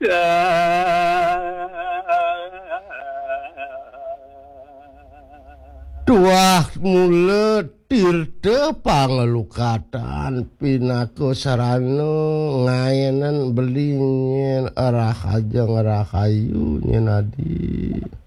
Tuah mulut tirte pangelukatan pinaku sarano ngayenan belingin arah aja ngerah kayu nadi